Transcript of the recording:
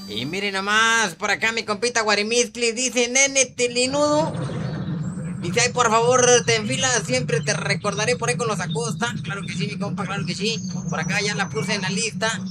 Y miren nomás, por acá mi compita Guarimistli dice, nene telinudo. Dice, ay, por favor, te enfilas, siempre te recordaré por ahí con los Acosta. Claro que sí, mi compa, claro que sí. Por acá ya la puse en la lista.